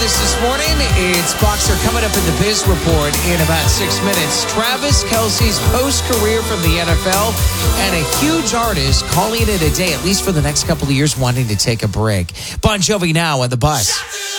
Travis this morning. It's Boxer coming up in the Biz Report in about 6 minutes. Travis Kelce's post-career from the NFL and a huge artist calling it a day, at least for the next couple of years, wanting to take a break. Bon Jovi now on the bus.